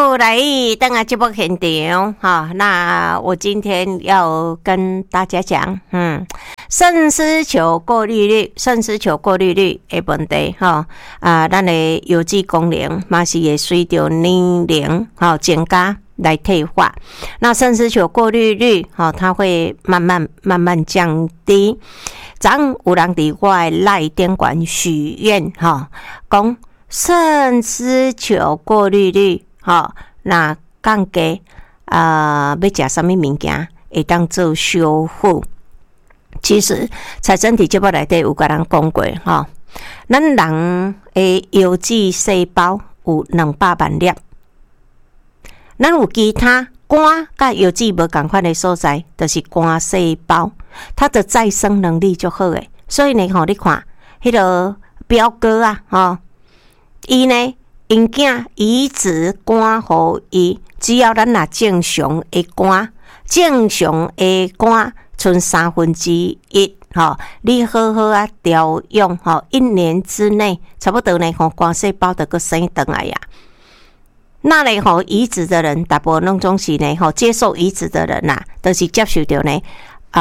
又来登啊节目现场哈，那我今天要跟大家讲，肾丝球过滤率的问题哈咱的油脂功能嘛是会随着年龄增加来退化。那肾丝球过滤率它会慢慢降低。昨有人伫我的赖点管许愿讲肾丝球过滤率那降低要食什么物件会当做修复。其实在身体节目内底有甲人讲过咱人的油脂细胞有200万粒，咱有其他肝甲油脂无同款的所在，就是肝细胞，它的再生能力就好诶。所以呢你看迄个表哥伊呢因囝移植肝互伊，只要咱若正常的肝剩1/3，你好好调养1年之内，差不多呢肝细胞就生回来呀。那呢移植的人大部分拢总是呢接受移植的人都是接受到呢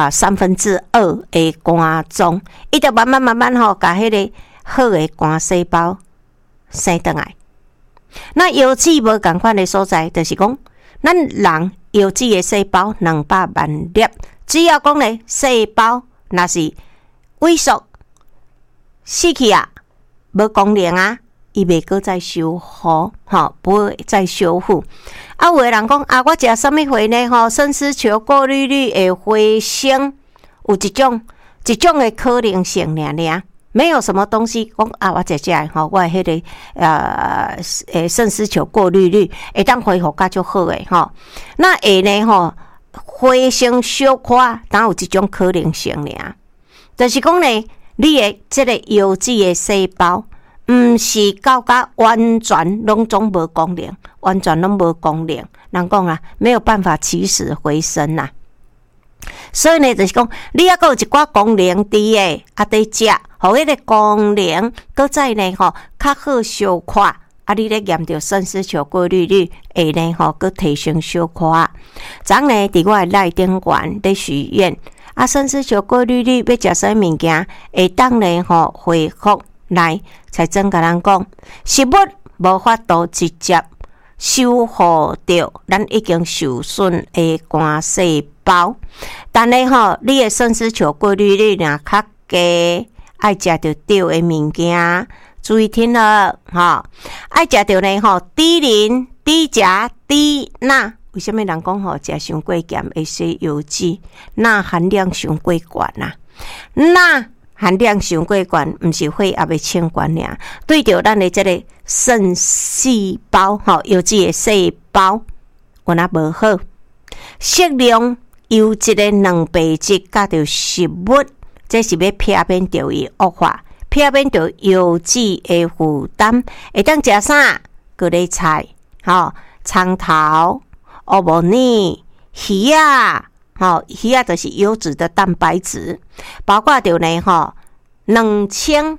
2/3的肝脏，伊就慢慢甲迄个好的肝细胞生回来。那油脂无同款的所在，就是讲咱人油脂的细胞200万粒，只要讲呢细胞若是萎缩死去无功能伊袂搁再修复不会再修复。有的人讲我食什么货呢肾丝球过滤率会回升，有一种的可能性尔，没有什么东西讲我食我迄个肾丝球过滤率会当恢复较就好诶那会呢回升小可，当有一种可能性尔，就是讲呢你的这个油脂的细胞毋是到完全拢总无功能，完全拢无功能，人讲没有办法起死回生所以呢就是讲你还有一寡功能伫的得食互迄个功能搁再呢较好小可你咧验着肾丝球过滤率会呢搁提升小可。昨呢伫我的赖点管咧许愿肾丝球过滤率要食啥物件会当呢恢复来，才真甲咱讲食物无法度直接修复掉咱已经受损的肝细胞，但呢你的肾丝球过滤率若较低，爱食着对的物件，注意听了爱食着呢低磷、低钾、低钠。为什么人讲食伤过咸会洗油脂？钠含量伤过悬钠含量伤过悬，毋是血压要清悬尔，对着咱的这个肾细胞油脂的细胞有无好。适量优质的蛋白质加着食物，这是要避免着伊恶化，避免着油脂的负担。会当食啥？高丽菜葱头、乌木耳、鱼鱼就是优质的蛋白质，包括着呢两千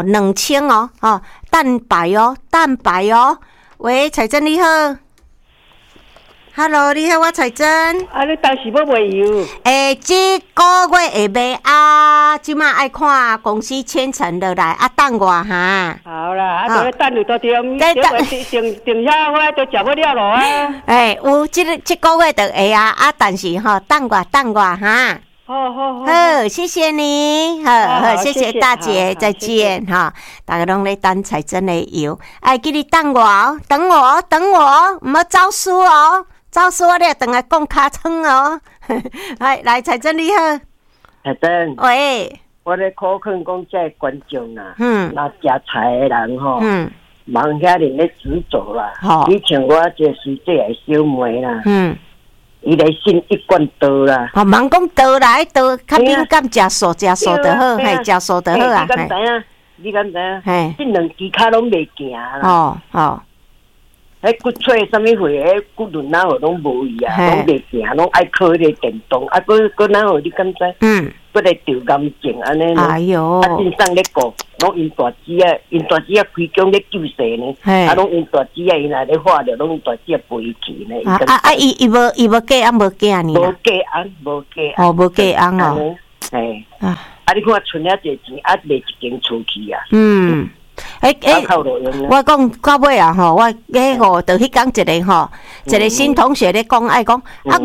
蛋白喂，彩珍你好 ，Hello， 你好，我彩珍。 你当时要卖油？ 这个月下晡即马爱看公司签呈落来等我哈。 好啦，就咧等你多点，定下我就食不了咯有这个月就会但是等我哈。好，谢谢你，好，谢谢大姐，再见大家拢咧等彩珍的油，记你等我，唔好招输招输我咧，等下讲卡称来，彩珍你好， 彩珍， 喂， 我咧考劝讲这观众那食菜的人忙遐尼咧执着啦，以前我就是这个小妹啦，伊来信一罐刀啦， 忙讲刀来刀，较敏感食素就好，食素就好你敢知影？这两支脚拢袂行啦。迄骨髓什么货，迄骨轮哪号拢无伊拢袂行，拢爱靠迄个电动，搁哪号你敢知？ 不来调感情安尼。 哎哟， 真上咧顾，拢因大姊啊，开工咧救世呢，拢因大姊啊，因来咧化疗，拢因大姊啊飞去呢。 伊无嫁啊，无嫁呢？ 无嫁啊，无嫁。 哦，无嫁啊哦。 嘿，你看存了这钱，卖一间厝去啊。 我讲到尾啊吼，我就迄讲一个吼，一个新同学咧讲，爱讲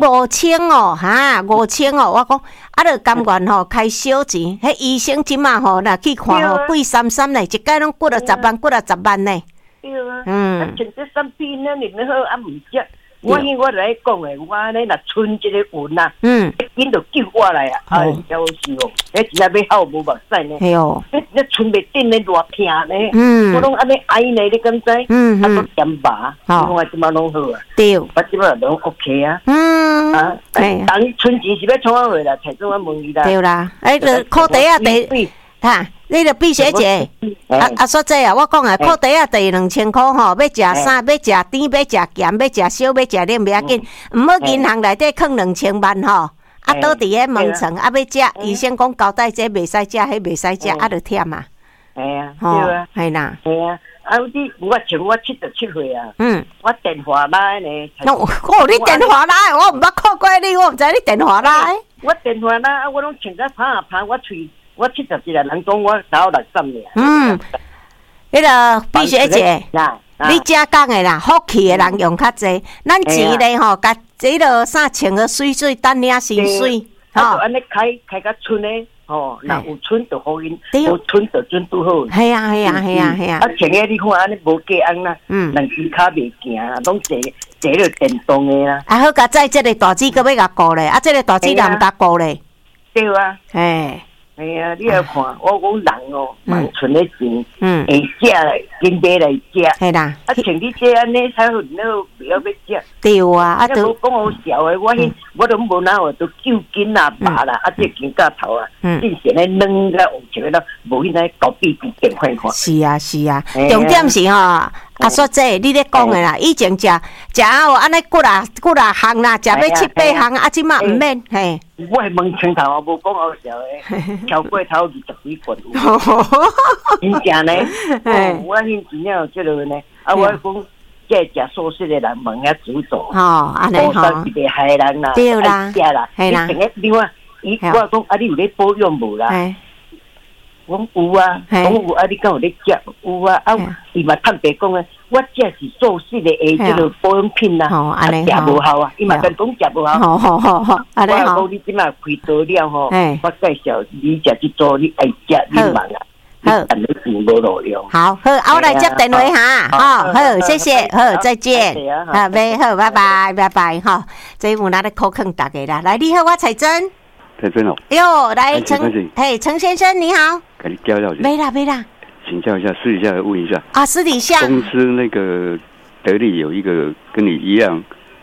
5000哦，哈，5000哦，我讲就甘愿吼开小钱，迄医生即马吼，若去看吼，贵33呢，一届拢骨了10万，骨了10万呢。 对啊，像这3片呢，你好毋食。我来讲诶，我咧若存一个运啊，紧就救我来啊！哎，要死哦！迄真系要好无目屎呢。系哦，你存袂定咧，偌疼呢。我拢安尼哀呢，你敢知？啊，都减吧，我即马拢好啊。对，我即马拢 OK 啊。等存钱是要创啥货啦？财政我问伊啦。对啦， 就靠地啊地。哈，你著碧雪姐，所在啊，我讲啊，靠地啊，第2000块吼，要食啥？要食甜，要食咸，要食烧，要食冷，不要紧，毋好银行内底放2000万吼，倒伫迄门床，要食，医生讲交代这袂使食，迄袂使食，就忝啊。 系啊，对啊， 系啦， 系啊。我像我77岁啊，我电话来呢。 你电话来，我毋捌看过你，我毋知你电话来。 我电话来，我拢穿甲拍我喙。我71个人讲我到63年。 迄个碧雪姐，你遮讲的啦，福气的人用较济，咱钱咧吼，甲这个啥穿个水水，等领薪水， 吼。安尼开甲村咧，吼，若有村就好因，无村就准拄好。系啊。穿个你看安尼无价安啦，两只脚袂行，拢坐了电动的啦。 好甲在这个大姊搁要甲顾咧，这个大姊人毋甲顾咧。 对啊。嘿。系啊，你要看，我讲人哦，忙存的钱，会食经济来食，系啦。像你这安尼才好，你不要食。对啊，都讲好笑的，我都无哪话都救金啊、拔啦，这金价头啊，之前咧扔个往前啦，无现在搞比变快看。是啊，重点是吼。说这你咧讲的啦，以前食哦，安尼骨啊项啦，食要7、8项，即马毋免嘿。 我系问清头，我无讲好笑诶，超过头20几份。真正呢，我现真正即落呢，我讲即食素食的人问遐主做， 安尼吼， 是袂害人啦， 对啦， 食啦，系啦。另外，我讲你有咧保养无啦？我有啊，讲有你敢有咧食？有啊，伊嘛坦白讲我食是素食的即个保养品啦，食无效啊，伊嘛跟讲食无效。好，安尼好。我讲你即马开刀了吼，我介绍你食即组，你爱食你忙啊，好，你钱无路用。好， 我来接电话哈，好，谢谢，好，再见，好，拜拜，哈，这有哪咧口坑大家啦？来，你好，我彩珍。 彩珍哦。 哟，来陈先生你好。 给你教一下。 没啦。 请教一下，私底下问一下啊，私底下公司那个得力有一个跟你一样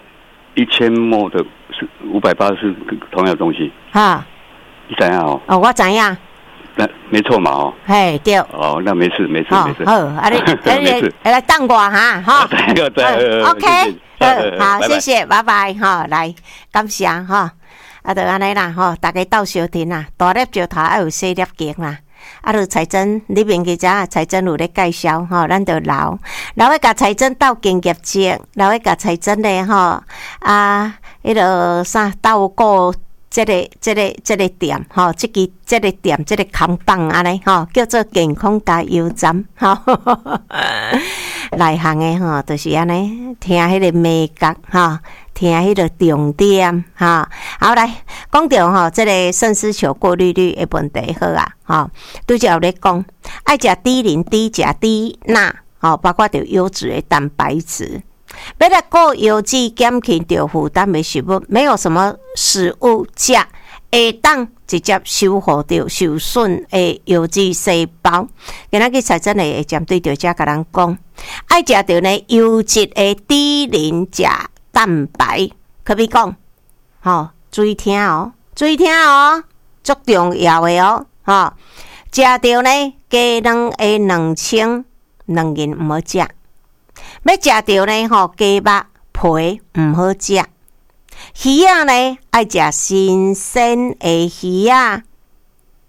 1000ml的是580是同样东西啊？你怎样哦？ 哦，我怎样？ 那没错嘛哦。 嘿，对。 哦，那没事。 好，你来等我哈，哈。 对 ，OK， 好，谢谢，拜拜哈，来感谢哈，就安尼啦哈，大家斗相挺啦，大粒石头还有小粒茎啦。就彩珍，你面记者彩珍有咧介绍吼，咱就留咧甲彩珍斗经业绩，留咧甲彩珍咧吼迄个啥斗过这个店吼，这个店这个扛棒安尼吼，叫做健康加油站吼，内行的吼，就是安尼听迄个美角吼。听迄个重点哈，好来讲到吼，这个肾丝球过滤率的问题好啊，哈，拄则有咧讲，爱食低磷、低钾、低钠，吼，包括着优质的蛋白质，要来顾油脂减轻着负担的食物，没有什么食物食会当直接修复着受损的油脂细胞。今仔日才真诶会针对着遮甲人讲，爱食着呢优质的低磷钾。蛋白可比讲，吼，注意听哦，足重要的哦，吼，食到呢鸡卵的2000两斤毋好食，要食到呢吼鸡肉皮毋好食，鱼仔呢爱食新鲜的鱼仔，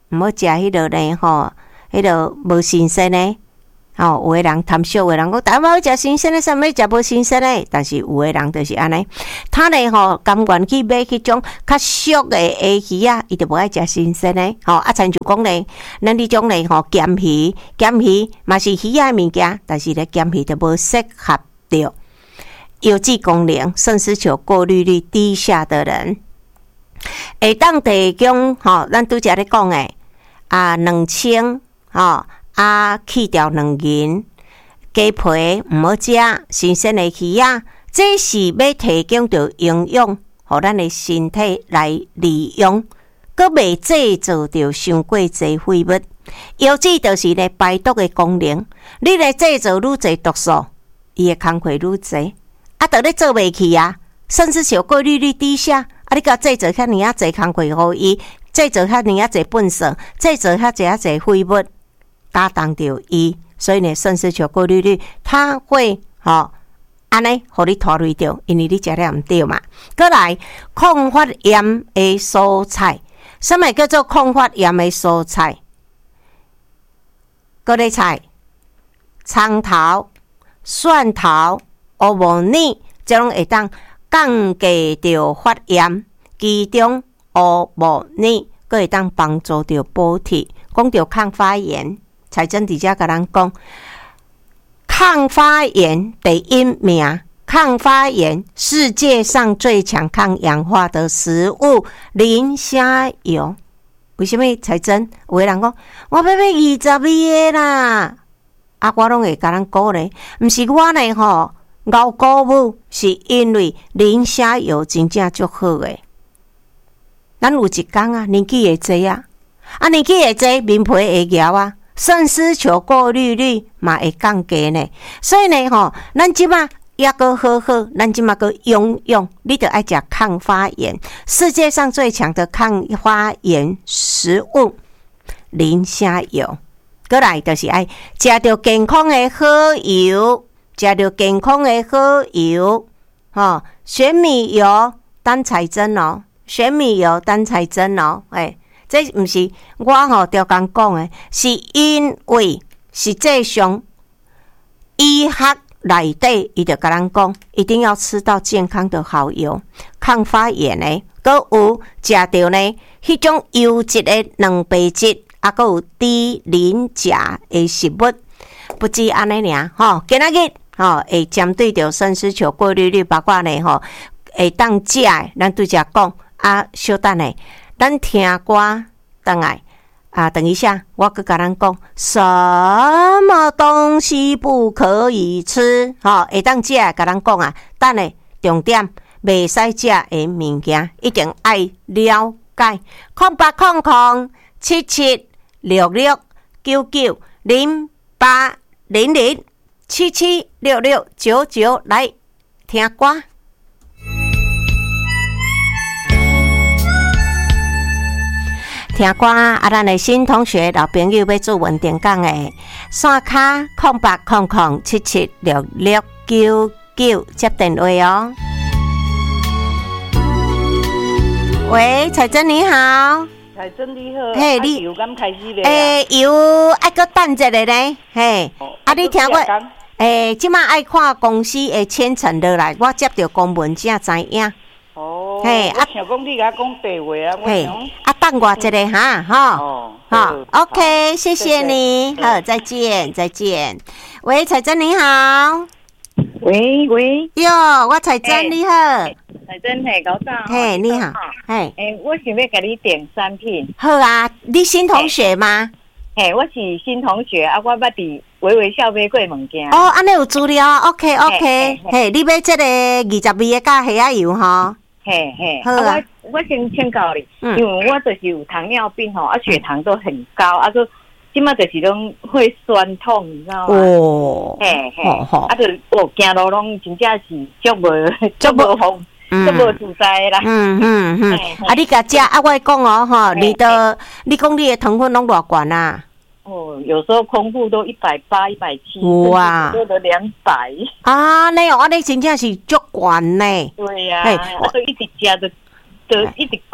毋好食迄落呢吼，迄落无新鲜的。有诶人贪俗，有诶人讲，台湾要食新鲜的，啥物食无新鲜的？但是有诶人就是安尼，他呢吼甘愿去买迄种较俗诶鱼啊，伊就无爱食新鲜的。吼啊，亲像讲咧，咱迄种咧吼咸鱼嘛是鱼仔物件，但是咧咸鱼就无适合着有机功能、肾丝球过滤率低下的人，会当提供吼，咱拄则咧讲诶两清吼。去掉两银，鸡皮毋好食，新鲜的鱼啊，这是要提供着营养，互咱的身体来利用，佮未制造着伤过侪废物。有志就是咧排毒的功能，你咧制造愈侪毒素，伊的工课愈侪，就咧做袂去啊，甚至小过滤率低下，你甲制造遐尔侪工课互伊，制造遐尔侪粪扫，制造遐侪废物。搭档着伊，所以呢，肾丝球过滤率它会安尼，互你拖累着，因为你食了毋对嘛。过来，抗发炎的蔬菜，什么叫做抗发炎的蔬菜？高丽菜、葱头、蒜头、乌木耳，这种会当降低着发炎，其中乌木耳佫会当帮助着补铁，讲着抗发炎。财政底下甲咱讲，抗发炎第一名，抗发炎世界上最强抗氧化的食物磷虾油。为什么财政有的人讲我要买20味的啦？我拢会甲咱鼓励，毋是我呢吼，熬鼓舞是因为磷虾油真正足好诶。咱有一天啊，年纪会济啊，年纪会济，面皮会咬啊。肾丝球过滤率嘛会降低呢，所以呢吼，咱即马也个好，咱即马个用，你就爱食抗发炎，世界上最强的抗发炎食物磷虾油。过来就是爱食着健康的好油，食着健康的好油，玄米油等菜针哦，玄米油等菜针哦，这毋是我条工讲的，是因为实际上医学内底伊就甲咱讲，一定要吃到健康的好油，抗发炎的，佮有食到呢迄种优质的蛋白质，佮有低磷钾的食物，不止安尼尔今仔日会针对着肾丝球过滤率，包括呢会当食的，咱拄则讲小等的。咱听歌，等来等一下，我佮甲咱讲，什么东西不可以吃？会当食，甲咱讲等下重点，袂使食的物件，一定爱了解。08007766990800776699来听歌。听歌咱的新同学老朋友要做文定讲的线卡0800776699接电话哦。喂，彩珍你好。 彩珍你好。 嘿，你油刚开始咧。 油爱搁等一下呢。嘿，你听过？即马爱看公司的签呈落来，我接到公文才知影。 嘿，想讲你甲讲地话我想。等我一下哈，OK， 谢谢你，好，再见。喂，彩珍你好。 喂， 哟，我彩珍你好。 彩珍嘿，高早。 嘿，你好。嘿， 我想要给你点产品。 好啊，你新同学吗？ 嘿，我是新同学我捌伫微微笑买过物件。 安尼有资料 ，OK， 嘿，你要这个20味的加虾仔油吼？ 嘿，好啊。我先请教你，因为我就是有糖尿病血糖都很高，现在就是拢会酸痛，你知道吗？嘿，就行路拢真正是足无风，足无自在啦。 你甲食我讲你讲你的糖分拢偌悬啊？ 有时候空腹都180、170，哇，多的200。 你真正是足悬呢。 对呀，我都一直食就一直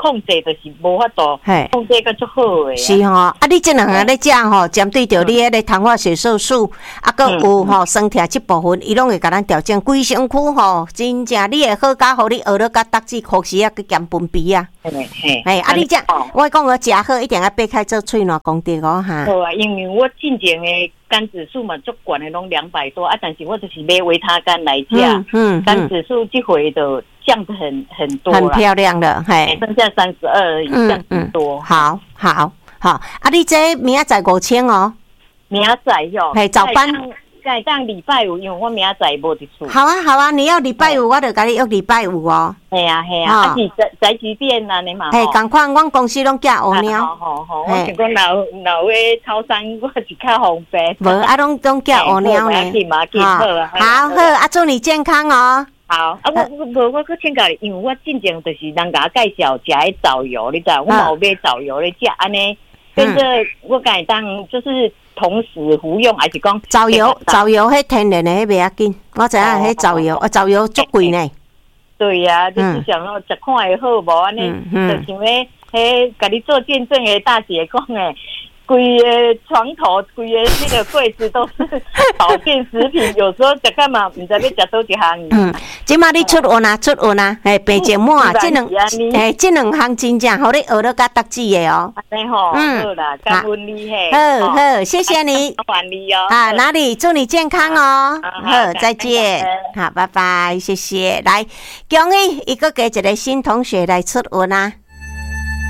控制就是无法度控制个足好诶。 是吼，啊，你这两个咧食吼，针对着你迄个糖化血色素，啊，佮有吼酸痛这部分，伊拢会甲咱调整。规身躯吼，真正你会好甲，互你学了甲达志呼吸啊，佮减分泌啊。嘿，啊，你这我讲我食好，一定要掰开做喙烂功德哦哈。 好啊，因为我进前诶肝指数嘛足悬诶，拢200多啊，但是我就是买维他肝来食，肝指数这回就降得很多很漂亮了，嘿， 剩下32，降很多。 好，啊，你这明仔载5000哦， 明仔载哟， 嘿，早班。 该当礼拜五，因为我明仔载无伫厝。 好啊，你要礼拜五，我就甲你约礼拜五哦。 系啊，啊是宅急便啊，你嘛。 嘿，同款，阮公司拢寄乌猫。 好，我想讲老位超商，我是较方便。 无啊，拢寄乌猫呢。好，啊，祝你健康哦。 好，啊，我去请教你，因为我进前就是人甲介绍食迄藻油，你知道，我嘛有买藻油咧食，安尼变做我敢当就是同时服用，还是讲藻油迄天然的迄袂要紧，我知影迄藻油，藻油足贵呢。 对啊，就是想说食看会好无安尼，就想要迄甲你做见证的大姐讲诶。规个床头、规个那个柜子都是保健食品，有时候食干嘛，唔知要食倒一项。 即马你出运啊，嘿，病情满啊，这两项真正，互你学了甲达志的哦。 安尼吼，好啦，感恩你嘿。 好，谢谢你。 还你哦。 啊，哪里？祝你健康哦。好，再见。好，拜拜，谢谢。来，恭喜一个给一个新同学来出运啊。